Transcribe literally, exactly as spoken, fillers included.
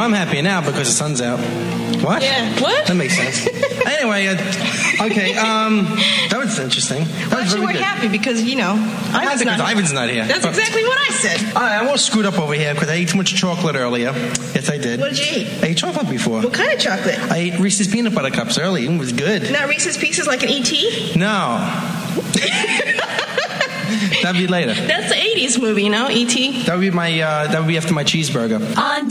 I'm happy now because the sun's out. What? Yeah. What? That makes sense. Anyway, uh, okay. Um, that was interesting. That Well, was you very were good. happy because, you know, Ivan's because not Ivan's not here. That's exactly what I said. All right, I'm all screwed up over here because I ate too much chocolate earlier. Yes, I did. What did you eat? I ate chocolate before. What kind of chocolate? I ate Reese's Peanut Butter Cups early. It was good. Not Reese's Pieces like an E T? No. That'd be later. That's the eighties movie, you know, E T? That would be my. Uh, that would be after my cheeseburger. On